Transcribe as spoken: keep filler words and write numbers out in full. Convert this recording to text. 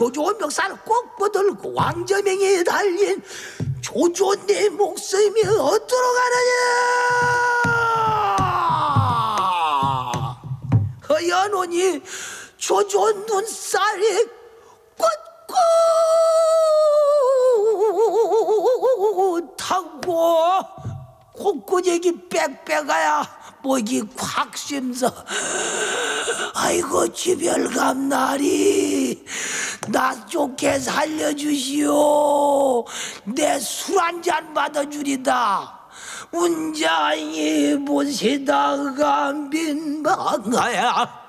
조조원 멱살을 꼭 뻗들고 왕저명에 달린 조조내 목숨이 어디로 가느냐. 허연원이 조조 눈살이 꿋꿋하고 콧구녕이 빽빽하야 목이 콱 쉼서. 아이고 지별감나리 나 좋게 살려주시오. 내 술 한 잔 받아주리다. 운장이 보시다가 민망하야